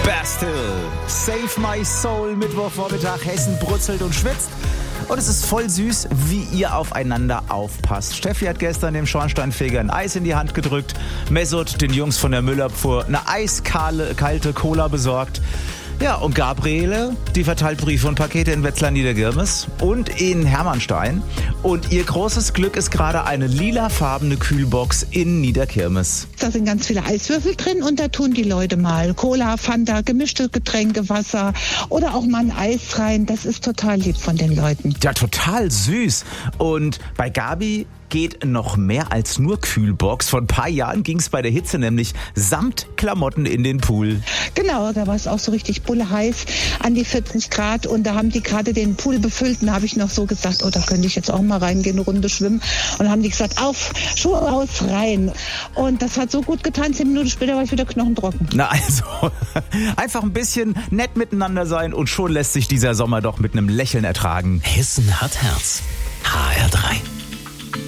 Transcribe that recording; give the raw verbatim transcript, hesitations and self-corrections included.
Bastille, Save My Soul, Mittwochvormittag, Hessen brutzelt und schwitzt. Und es ist voll süß, wie ihr aufeinander aufpasst. Steffi hat gestern dem Schornsteinfeger ein Eis in die Hand gedrückt. Mesut den Jungs von der Müllabfuhr eine eiskalte Cola besorgt. Ja, und Gabriele, die verteilt Briefe und Pakete in Wetzlar Niedergirmes und in Hermannstein. Und ihr großes Glück ist gerade eine lilafarbene Kühlbox in Niederkirmes. Da sind ganz viele Eiswürfel drin und da tun die Leute mal Cola, Fanta, gemischte Getränke, Wasser oder auch mal ein Eis rein. Das ist total lieb von den Leuten. Ja, total süß. Und bei Gabi geht noch mehr als nur Kühlbox. Vor ein paar Jahren ging es bei der Hitze nämlich samt Klamotten in den Pool. Genau, da war es auch so richtig bullheiß, an die vierzig Grad. Und da haben die gerade den Pool befüllt. Und da habe ich noch so gesagt, oh, da könnte ich jetzt auch mal reingehen, eine Runde schwimmen. Und dann haben die gesagt, auf, Schuhe aus, rein. Und das hat so gut getan. Zehn Minuten später war ich wieder knochentrocken. Na also, einfach ein bisschen nett miteinander sein und schon lässt sich dieser Sommer doch mit einem Lächeln ertragen. Hessen hat Herz. H R drei.